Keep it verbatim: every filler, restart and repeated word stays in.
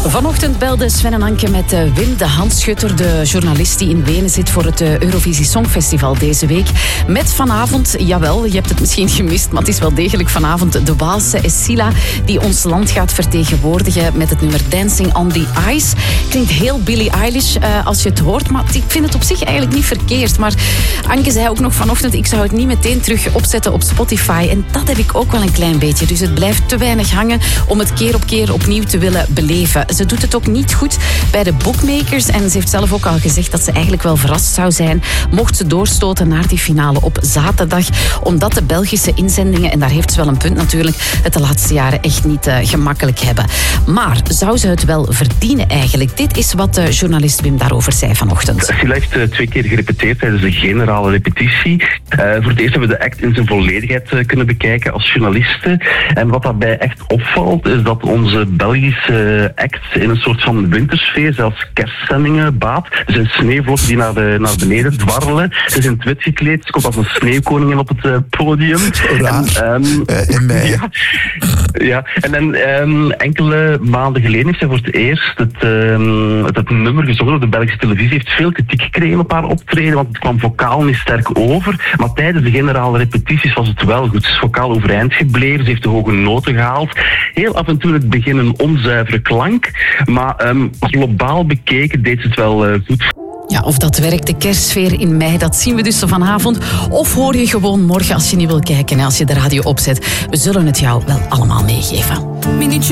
Vanochtend belde Sven en Anke met Wim de Handschutter, de journalist die in Wenen zit voor het Eurovisie Songfestival deze week. Met vanavond, jawel, je hebt het misschien gemist, maar het is wel degelijk vanavond de Waalse Escila die ons land gaat vertegenwoordigen met het nummer Dancing on the Ice. Klinkt heel Billie Eilish uh, als je het hoort, maar ik vind het op zich eigenlijk niet verkeerd. Maar Anke zei ook nog vanochtend, ik zou het niet meteen terug opzetten op Spotify. En dat heb ik ook wel een klein beetje. Dus het blijft te weinig hangen om het keer op keer opnieuw te willen beleven. Ze doet het ook niet goed bij de bookmakers en ze heeft zelf ook al gezegd dat ze eigenlijk wel verrast zou zijn mocht ze doorstoten naar die finale op zaterdag, omdat de Belgische inzendingen, en daar heeft ze wel een punt natuurlijk, het de laatste jaren echt niet uh, gemakkelijk hebben. Maar zou ze het wel verdienen eigenlijk? Dit is wat de journalist Wim daarover zei vanochtend. Sila heeft uh, twee keer gerepeteerd tijdens de generale repetitie. Uh, voor het eerst hebben we de act in zijn volledigheid uh, kunnen bekijken als journalisten. En wat daarbij echt opvalt, is dat onze Belgische act in een soort van wintersfeer, zelfs kerstzendingen baat. Er zijn sneeuwvlokken die naar, de, naar beneden dwarrelen. Ze is in het wit gekleed, ze komt als een sneeuwkoningin op het uh, podium. Raar. En, um, uh, in mei. Ja, ja. En dan um, enkele maanden geleden heeft zij voor het eerst het, um, het, het nummer gezongen op de Belgische televisie. Heeft veel kritiek gekregen op haar optreden, want het kwam vocaal niet sterk over. Maar tijdens de generale repetities was het wel goed. Ze is vocaal overeind gebleven, ze heeft de hoge noten gehaald. Heel af en toe in het begin een onzuivere klank, maar um, globaal bekeken deed ze het wel uh, goed. Ja, of dat werkt, de kerstsfeer in mei, dat zien we dus vanavond. Of hoor je gewoon morgen als je niet wil kijken en als je de radio opzet. We zullen het jou wel allemaal meegeven.